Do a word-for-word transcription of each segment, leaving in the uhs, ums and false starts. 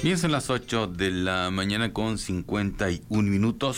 Bien, son las ocho de la mañana con cincuenta y un minutos,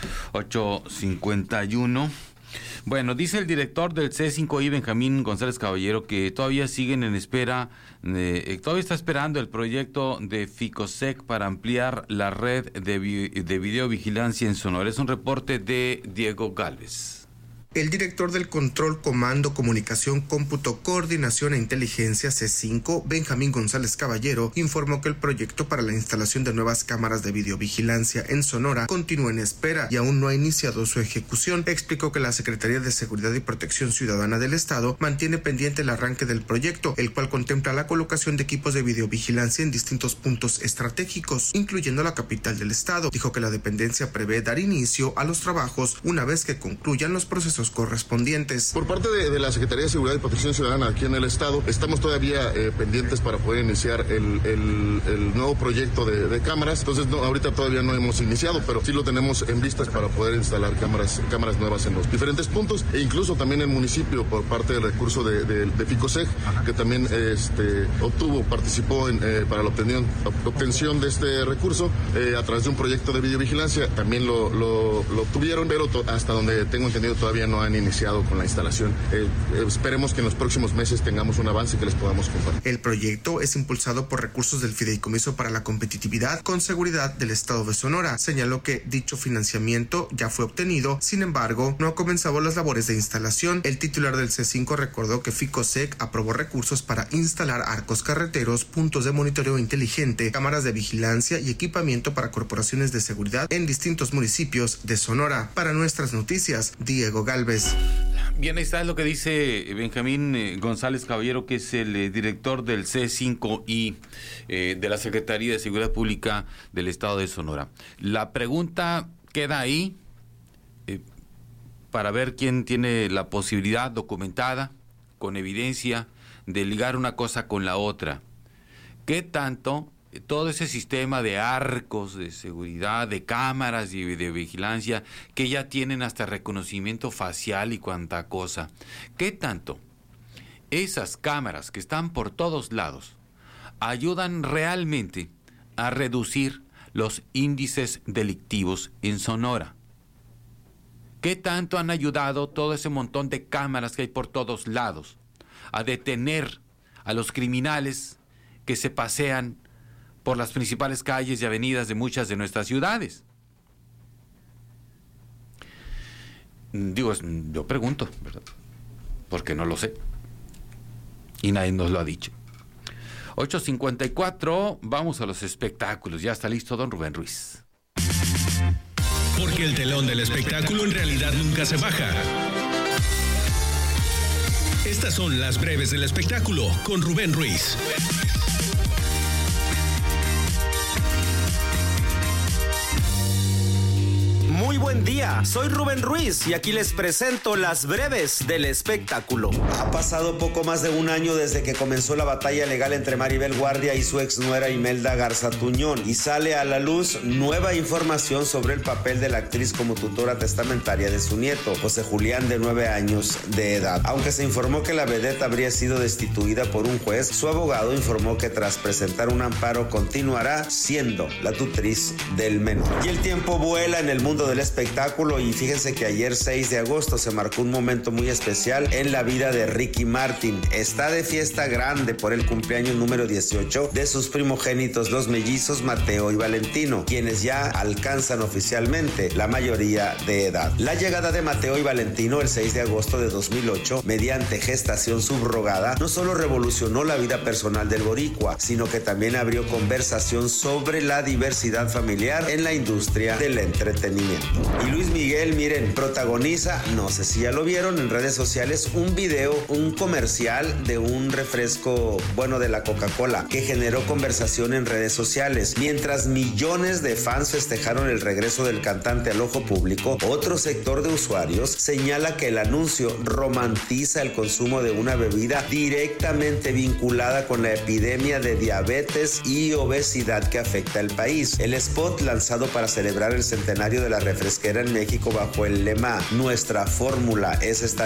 ocho cincuenta y uno. Bueno, dice el director del C cinco I, Benjamín González Caballero, que todavía siguen en espera, eh, todavía está esperando el proyecto de Ficosec para ampliar la red de, vi- de videovigilancia en Sonora. Es un reporte de Diego Gálvez. El director del Control, Comando, Comunicación, Cómputo, Coordinación e Inteligencia C cinco, Benjamín González Caballero, informó que el proyecto para la instalación de nuevas cámaras de videovigilancia en Sonora continúa en espera y aún no ha iniciado su ejecución. Explicó que la Secretaría de Seguridad y Protección Ciudadana del Estado mantiene pendiente el arranque del proyecto, el cual contempla la colocación de equipos de videovigilancia en distintos puntos estratégicos, incluyendo la capital del estado. Dijo que la dependencia prevé dar inicio a los trabajos una vez que concluyan los procesos correspondientes. Por parte de, de la Secretaría de Seguridad y Protección Ciudadana aquí en el estado, estamos todavía eh, pendientes para poder iniciar el, el, el nuevo proyecto de, de cámaras. Entonces, no, ahorita todavía no hemos iniciado, pero sí lo tenemos en vistas para poder instalar cámaras, cámaras nuevas en los diferentes puntos, e incluso también en el municipio por parte del recurso de, de, de Ficosec, que también este, obtuvo, participó en, eh, para la obtención, obtención de este recurso eh, a través de un proyecto de videovigilancia. También lo, lo, lo obtuvieron, pero to, hasta donde tengo entendido todavía no han iniciado con la instalación. Eh, eh, esperemos que en los próximos meses tengamos un avance que les podamos compartir. El proyecto es impulsado por recursos del Fideicomiso para la Competitividad con Seguridad del Estado de Sonora. Señaló que dicho financiamiento ya fue obtenido, sin embargo, no ha comenzado las labores de instalación. El titular del C cinco recordó que Ficosec aprobó recursos para instalar arcos carreteros, puntos de monitoreo inteligente, cámaras de vigilancia y equipamiento para corporaciones de seguridad en distintos municipios de Sonora. Para Nuestras Noticias, Diego Gálvez. Bien, ahí está lo que dice Benjamín eh, González Caballero, que es el eh, director del C cinco I eh, de la Secretaría de Seguridad Pública del Estado de Sonora. La pregunta queda ahí eh, para ver quién tiene la posibilidad documentada, con evidencia, de ligar una cosa con la otra. ¿Qué tanto todo ese sistema de arcos de seguridad, de cámaras y de vigilancia que ya tienen hasta reconocimiento facial y cuanta cosa, qué tanto esas cámaras que están por todos lados ayudan realmente a reducir los índices delictivos en Sonora? ¿Qué tanto han ayudado todo ese montón de cámaras que hay por todos lados a detener a los criminales que se pasean por las principales calles y avenidas de muchas de nuestras ciudades? Digo, yo pregunto, ¿verdad? Porque no lo sé. Y nadie nos lo ha dicho. ocho cincuenta y cuatro, vamos a los espectáculos. Ya está listo don Rubén Ruiz. Porque el telón del espectáculo en realidad nunca se baja. Estas son las breves del espectáculo con Rubén Ruiz. Muy buen día, soy Rubén Ruiz y aquí les presento las breves del espectáculo. Ha pasado poco más de un año desde que comenzó la batalla legal entre Maribel Guardia y su ex nuera Imelda Garza Tuñón, y sale a la luz nueva información sobre el papel de la actriz como tutora testamentaria de su nieto, José Julián, de nueve años de edad. Aunque se informó que la vedette habría sido destituida por un juez, su abogado informó que tras presentar un amparo continuará siendo la tutriz del menor. Y el tiempo vuela en el mundo del espectáculo, y fíjense que ayer seis de agosto se marcó un momento muy especial en la vida de Ricky Martin. Está de fiesta grande por el cumpleaños número dieciocho de sus primogénitos, los mellizos Mateo y Valentino, quienes ya alcanzan oficialmente la mayoría de edad. La llegada de Mateo y Valentino el seis de agosto de dos mil ocho mediante gestación subrogada no solo revolucionó la vida personal del boricua, sino que también abrió conversación sobre la diversidad familiar en la industria del entretenimiento. Y Luis Miguel, miren, protagoniza, no sé si ya lo vieron en redes sociales, un video, un comercial de un refresco, bueno, de la Coca-Cola, que generó conversación en redes sociales. Mientras millones de fans festejaron el regreso del cantante al ojo público, otro sector de usuarios señala que el anuncio romantiza el consumo de una bebida directamente vinculada con la epidemia de diabetes y obesidad que afecta al país. El spot, lanzado para celebrar el centenario de la refresquera en México bajo el lema "Nuestra fórmula es estar